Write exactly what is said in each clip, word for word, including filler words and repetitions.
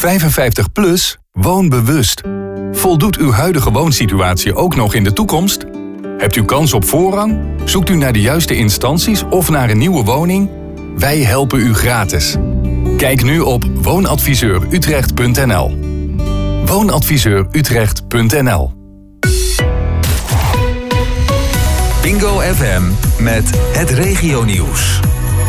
vijfenvijftig plus, woon bewust. Voldoet uw huidige woonsituatie ook nog in de toekomst? Hebt u kans op voorrang? Zoekt u naar de juiste instanties of naar een nieuwe woning? Wij helpen u gratis. Kijk nu op woonadviseur utrecht punt n l. woonadviseur utrecht punt n l. Bingo F M met het regionieuws.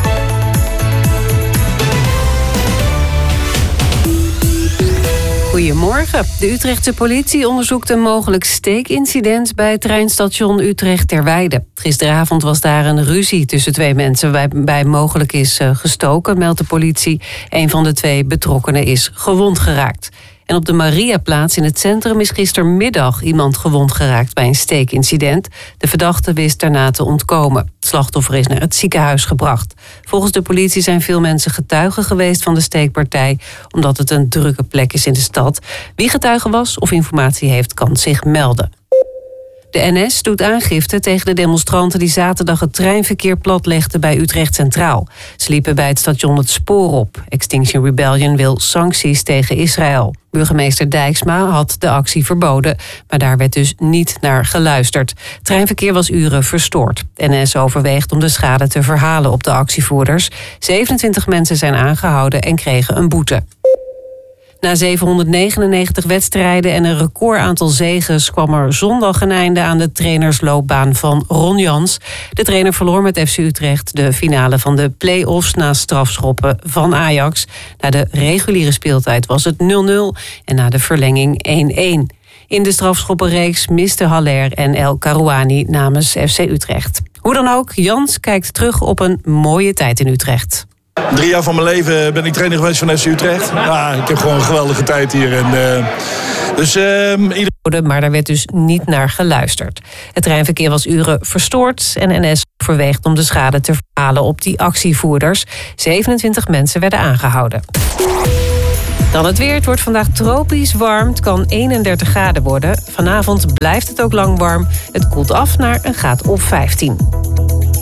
Goedemorgen. De Utrechtse politie onderzoekt een mogelijk steekincident bij treinstation Utrecht-Terweide. Gisteravond was daar een ruzie tussen twee mensen waarbij mogelijk is gestoken, meldt de politie. Een van de twee betrokkenen is gewond geraakt. En op de Mariaplaats in het centrum is gistermiddag iemand gewond geraakt bij een steekincident. De verdachte wist daarna te ontkomen. Het slachtoffer is naar het ziekenhuis gebracht. Volgens de politie zijn veel mensen getuigen geweest van de steekpartij, omdat het een drukke plek is in de stad. Wie getuige was of informatie heeft, kan zich melden. De N S doet aangifte tegen de demonstranten die zaterdag het treinverkeer platlegden bij Utrecht Centraal. Ze liepen bij het station het spoor op. Extinction Rebellion wil sancties tegen Israël. Burgemeester Dijksma had de actie verboden, maar daar werd dus niet naar geluisterd. Het treinverkeer was uren verstoord. N S overweegt om de schade te verhalen op de actievoerders. zevenentwintig mensen zijn aangehouden en kregen een boete. Na zevenhonderdnegenennegentig wedstrijden en een recordaantal zeges kwam er zondag een einde aan de trainersloopbaan van Ron Jans. De trainer verloor met F C Utrecht de finale van de play-offs na strafschoppen van Ajax. Na de reguliere speeltijd was het nul nul en na de verlenging één één. In de strafschoppenreeks misten Haller en El Karouani namens F C Utrecht. Hoe dan ook, Jans kijkt terug op een mooie tijd in Utrecht. Drie jaar van mijn leven ben ik trainer geweest van F C Utrecht. Ja, ik heb gewoon een geweldige tijd hier. En, uh, dus, uh, ieder... Maar daar werd dus niet naar geluisterd. Het treinverkeer was uren verstoord en N S overweegt om de schade te verhalen op die actievoerders. zevenentwintig mensen werden aangehouden. Dan het weer. Het wordt vandaag tropisch warm. Het kan eenendertig graden worden. Vanavond blijft het ook lang warm. Het koelt af naar een graad of vijftien.